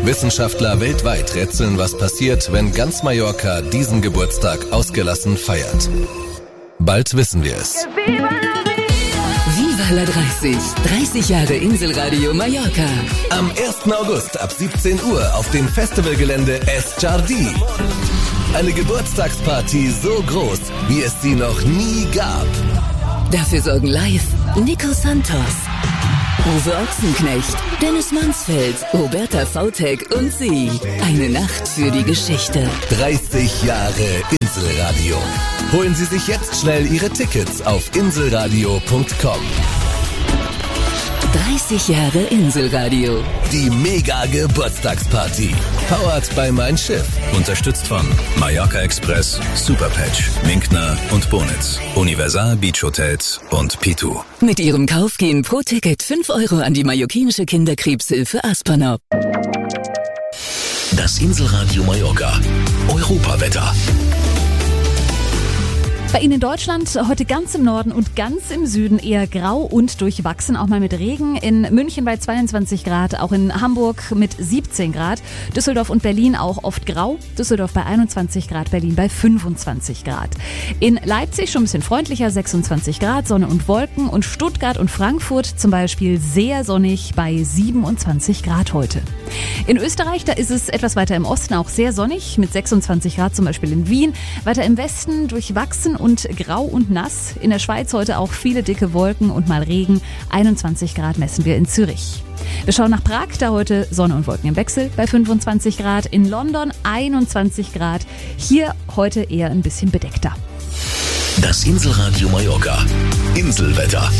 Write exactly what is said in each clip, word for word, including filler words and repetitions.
Wissenschaftler weltweit rätseln, was passiert, wenn ganz Mallorca diesen Geburtstag ausgelassen feiert. Bald wissen wir es. Viva la dreißig. dreißig Jahre Inselradio Mallorca. Am ersten August ab siebzehn Uhr auf dem Festivalgelände Es Jardí. Eine Geburtstagsparty so groß, wie es sie noch nie gab. Dafür sorgen live Nico Santos, Uwe Ochsenknecht, Dennis Mansfeld, Roberta Vautek und sie. Eine Nacht für die Geschichte. dreißig Jahre Inselradio. Holen Sie sich jetzt schnell Ihre Tickets auf inselradio punkt com. dreißig Jahre Inselradio. Die Mega-Geburtstagsparty. Powered by Mein Schiff. Unterstützt von Mallorca Express, Superpatch, Minkner und Bonitz, Universal Beach Hotels und Pitu. Mit ihrem Kauf gehen pro Ticket fünf Euro an die mallorquinische Kinderkrebshilfe Aspanop. Das Inselradio Mallorca. Europawetter. Bei Ihnen in Deutschland heute ganz im Norden und ganz im Süden eher grau und durchwachsen, auch mal mit Regen. In München bei zweiundzwanzig Grad, auch in Hamburg mit siebzehn Grad. Düsseldorf und Berlin auch oft grau. Düsseldorf bei einundzwanzig Grad, Berlin bei fünfundzwanzig Grad. In Leipzig schon ein bisschen freundlicher, sechsundzwanzig Grad, Sonne und Wolken. Und Stuttgart und Frankfurt zum Beispiel sehr sonnig bei siebenundzwanzig Grad heute. In Österreich, da ist es etwas weiter im Osten auch sehr sonnig, mit sechsundzwanzig Grad zum Beispiel in Wien. Weiter im Westen durchwachsen und grau und nass. In der Schweiz heute auch viele dicke Wolken und mal Regen. einundzwanzig Grad messen wir in Zürich. Wir schauen nach Prag, da heute Sonne und Wolken im Wechsel bei fünfundzwanzig Grad. In London einundzwanzig Grad. Hier heute eher ein bisschen bedeckter. Das Inselradio Mallorca. Inselwetter.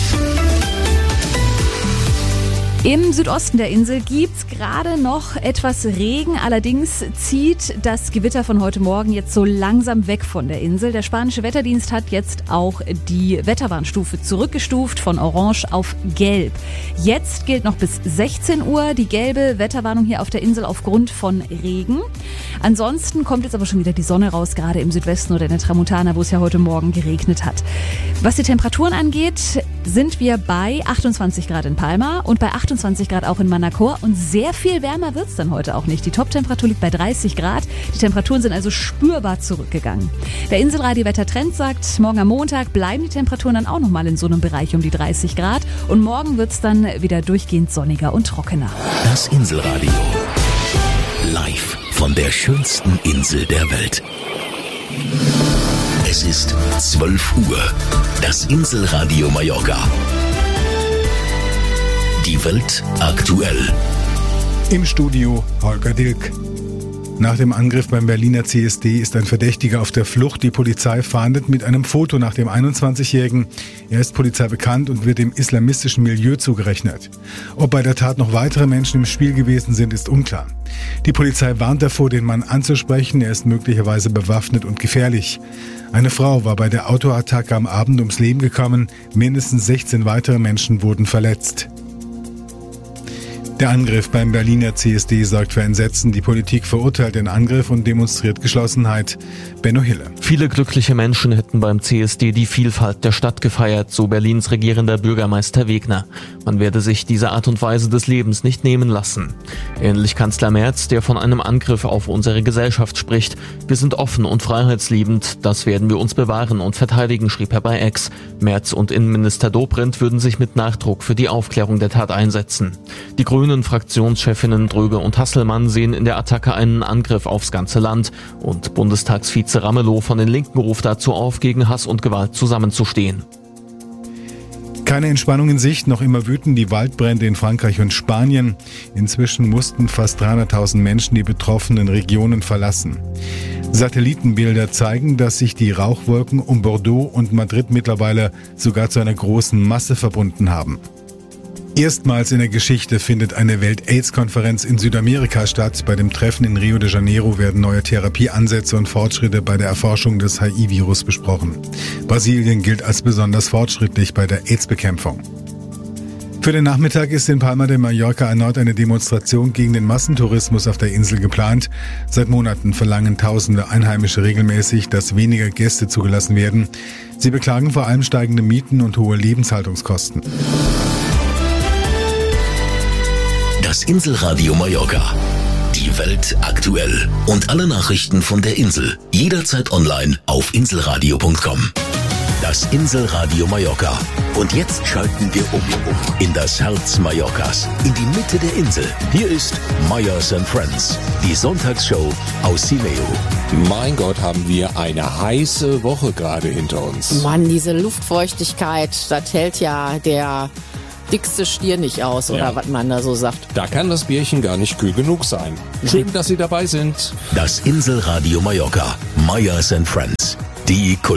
Im Südosten der Insel gibt's gerade noch etwas Regen, allerdings zieht das Gewitter von heute Morgen jetzt so langsam weg von der Insel. Der spanische Wetterdienst hat jetzt auch die Wetterwarnstufe zurückgestuft von Orange auf Gelb. Jetzt gilt noch bis sechzehn Uhr die gelbe Wetterwarnung hier auf der Insel aufgrund von Regen. Ansonsten kommt jetzt aber schon wieder die Sonne raus, gerade im Südwesten oder in der Tramontana, wo es ja heute Morgen geregnet hat. Was die Temperaturen angeht, sind wir bei achtundzwanzig Grad in Palma und bei achtundzwanzig Grad auch in Manacor und sehr viel wärmer wird's dann heute auch nicht. Die Toptemperatur liegt bei dreißig Grad. Die Temperaturen sind also spürbar zurückgegangen. Der Inselradio-Wettertrend sagt, morgen am Montag bleiben die Temperaturen dann auch nochmal in so einem Bereich um die dreißig Grad und morgen wird's dann wieder durchgehend sonniger und trockener. Das Inselradio. Live von der schönsten Insel der Welt. Es ist zwölf Uhr. Das Inselradio Mallorca. Die Welt aktuell. Im Studio Holger Dilk. Nach dem Angriff beim Berliner C S D ist ein Verdächtiger auf der Flucht. Die Polizei fahndet mit einem Foto nach dem einundzwanzigjährigen. Er ist Polizei bekannt und wird dem islamistischen Milieu zugerechnet. Ob bei der Tat noch weitere Menschen im Spiel gewesen sind, ist unklar. Die Polizei warnt davor, den Mann anzusprechen. Er ist möglicherweise bewaffnet und gefährlich. Eine Frau war bei der Autoattacke am Abend ums Leben gekommen. Mindestens sechzehn weitere Menschen wurden verletzt. Der Angriff beim Berliner C S D sorgt für Entsetzen. Die Politik verurteilt den Angriff und demonstriert Geschlossenheit. Benno Hille. Viele glückliche Menschen hätten beim C S D die Vielfalt der Stadt gefeiert, so Berlins regierender Bürgermeister Wegner. Man werde sich diese Art und Weise des Lebens nicht nehmen lassen. Ähnlich Kanzler Merz, der von einem Angriff auf unsere Gesellschaft spricht. Wir sind offen und freiheitsliebend, das werden wir uns bewahren und verteidigen, schrieb er bei X. Merz und Innenminister Dobrindt würden sich mit Nachdruck für die Aufklärung der Tat einsetzen. Die Grünen Fraktionschefinnen Dröge und Hasselmann sehen in der Attacke einen Angriff aufs ganze Land und Bundestagsvize Ramelow von den Linken ruft dazu auf, gegen Hass und Gewalt zusammenzustehen. Keine Entspannung in Sicht, noch immer wüten die Waldbrände in Frankreich und Spanien. Inzwischen mussten fast dreihunderttausend Menschen die betroffenen Regionen verlassen. Satellitenbilder zeigen, dass sich die Rauchwolken um Bordeaux und Madrid mittlerweile sogar zu einer großen Masse verbunden haben. Erstmals in der Geschichte findet eine Welt-Aids-Konferenz in Südamerika statt. Bei dem Treffen in Rio de Janeiro werden neue Therapieansätze und Fortschritte bei der Erforschung des H I V-Virus besprochen. Brasilien gilt als besonders fortschrittlich bei der AIDS-Bekämpfung. Für den Nachmittag ist in Palma de Mallorca erneut eine Demonstration gegen den Massentourismus auf der Insel geplant. Seit Monaten verlangen tausende Einheimische regelmäßig, dass weniger Gäste zugelassen werden. Sie beklagen vor allem steigende Mieten und hohe Lebenshaltungskosten. Das Inselradio Mallorca. Die Die Welt aktuell. Und alle Nachrichten von der Insel. Jederzeit online auf inselradio punkt com. Das Inselradio Mallorca. Und jetzt schalten wir um in das Herz Mallorcas, in die Mitte der Insel. Hier ist Meyers and Friends, die Sonntagsshow aus Simeo. Mein Gott, haben wir eine heiße Woche gerade hinter uns. Mann, diese Luftfeuchtigkeit, das hält ja der dickste Stier nicht aus, oder ja. Was man da so sagt. Da kann das Bierchen gar nicht kühl genug sein. Schön, dass Sie dabei sind. Das Inselradio Mallorca, Meyers and Friends, die Kultur.